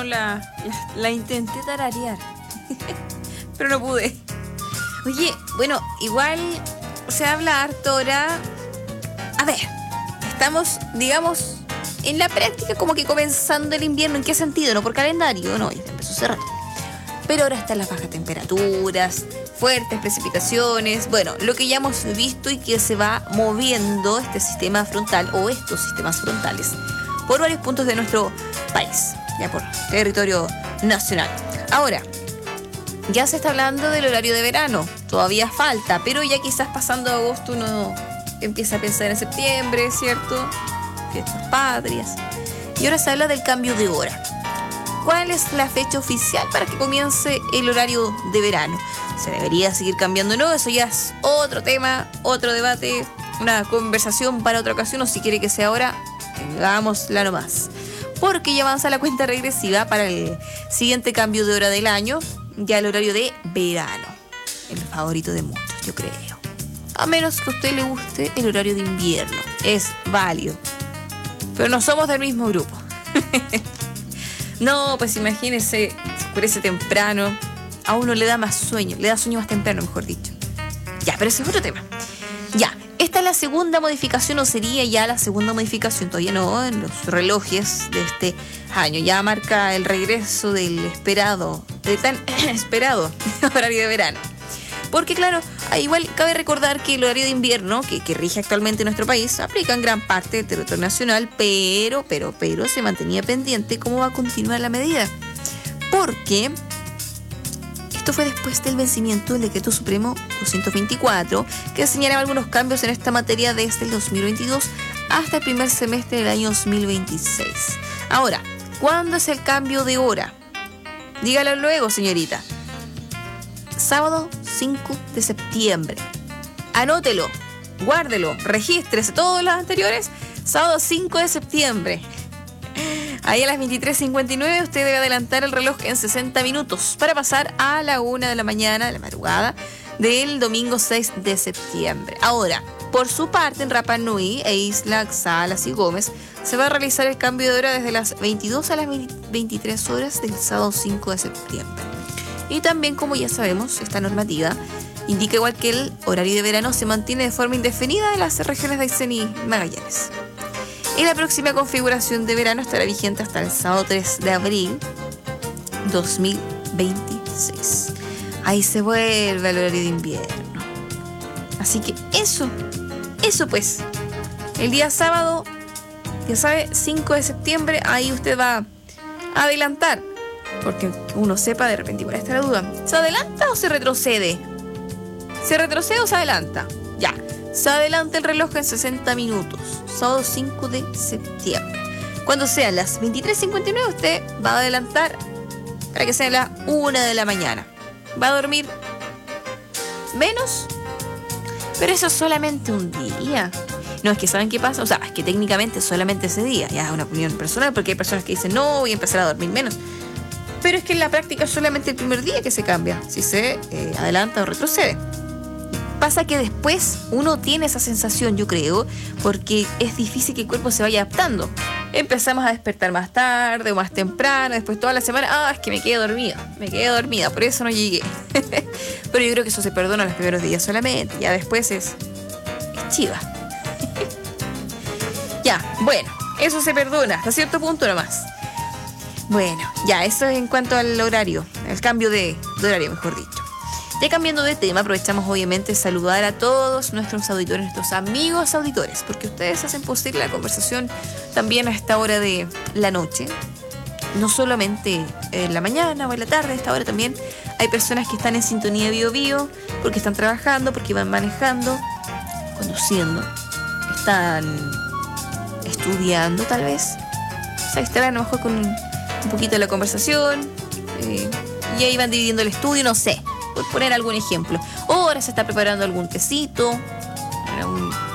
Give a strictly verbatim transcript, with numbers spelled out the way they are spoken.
no la, la, la intenté tararear, pero no pude. Oye, bueno, igual se habla harto ahora. A ver, estamos, digamos, en la práctica como que comenzando el invierno. ¿En qué sentido? No por calendario, no, ya empezó a cerrar. Pero ahora están las bajas temperaturas, fuertes precipitaciones, bueno, lo que ya hemos visto y que se va moviendo este sistema frontal o estos sistemas frontales por varios puntos de nuestro país, ya por territorio nacional. Ahora, ya se está hablando del horario de verano, todavía falta, pero ya quizás pasando agosto uno empieza a pensar en septiembre, ¿cierto? Fiestas patrias. Y ahora se habla del cambio de hora. ¿Cuál es la fecha oficial para que comience el horario de verano? ¿Se debería seguir cambiando o no? Eso ya es otro tema, otro debate, una conversación para otra ocasión, o si quiere que sea ahora, tengámosla nomás. Porque ya avanza la cuenta regresiva para el siguiente cambio de hora del año, ya el horario de verano, el favorito de muchos, yo creo. A menos que a usted le guste el horario de invierno, es válido. Pero no somos del mismo grupo. No, pues imagínese, se oscurece temprano, a uno le da más sueño, le da sueño más temprano, mejor dicho. Ya, pero ese es otro tema. Ya, esta es la segunda modificación, o sería ya la segunda modificación, todavía no, en los relojes de este año. Ya marca el regreso del esperado, del tan esperado horario de verano. Porque claro, igual cabe recordar que el horario de invierno, que, que rige actualmente en nuestro país, aplica en gran parte del territorio nacional, pero, pero, pero se mantenía pendiente cómo va a continuar la medida. Porque esto fue después del vencimiento del Decreto Supremo doscientos veinticuatro, que señalaba algunos cambios en esta materia desde el dos mil veintidós hasta el primer semestre del año dos mil veintiséis. Ahora, ¿cuándo es el cambio de hora? Dígalo luego, señorita. Sábado cinco de septiembre. Anótelo, guárdelo, regístrese todos los anteriores. Sábado cinco de septiembre. Ahí a las veintitrés cincuenta y nueve usted debe adelantar el reloj en sesenta minutos para pasar a la una de la mañana, de la madrugada, del domingo seis de septiembre. Ahora, por su parte, en Rapa Nui e Isla Salas y Gómez, se va a realizar el cambio de hora desde las veintidós a las veintitrés horas del sábado cinco de septiembre. Y también, como ya sabemos, esta normativa indica igual que el horario de verano se mantiene de forma indefinida en las regiones de Aysén y Magallanes. Y la próxima configuración de verano estará vigente hasta el sábado tres de abril dos mil veintiséis. Ahí se vuelve el horario de invierno. Así que eso, eso pues. El día sábado, ya sabe, cinco de septiembre, ahí usted va a adelantar. Porque uno sepa, de repente igual está la duda. ¿Se adelanta o se retrocede? ¿Se retrocede o se adelanta? Ya. Se adelanta el reloj en sesenta minutos. Sábado cinco de septiembre. Cuando sean las veintitrés cincuenta y nueve, usted va a adelantar para que sea la una de la mañana. ¿Va a dormir menos? Pero eso es solamente un día. No, es que ¿saben qué pasa? O sea, es que técnicamente solamente ese día. Ya es una opinión personal, porque hay personas que dicen, no, voy a empezar a dormir menos. Pero es que en la práctica es solamente el primer día que se cambia, si se eh, adelanta o retrocede. Pasa que después uno tiene esa sensación, yo creo, porque es difícil que el cuerpo se vaya adaptando. Empezamos a despertar más tarde o más temprano, después toda la semana, ah, es que me quedé dormida, me quedé dormida, por eso no llegué. Pero yo creo que eso se perdona los primeros días solamente, ya después es, es chiva. Ya, bueno, eso se perdona, hasta cierto punto nomás. Bueno, ya, eso es en cuanto al horario, el cambio de, de horario, mejor dicho. Ya cambiando de tema, aprovechamos obviamente saludar a todos nuestros auditores, nuestros amigos auditores, porque ustedes hacen posible la conversación también a esta hora de la noche. No solamente en la mañana o en la tarde, a esta hora también hay personas que están en sintonía de Bio Bio, porque están trabajando, porque van manejando, conduciendo, están estudiando tal vez. O sea, estarán a lo mejor con un poquito de la conversación, eh, y ahí van dividiendo el estudio, no sé, por poner algún ejemplo. O ahora se está preparando algún tecito, un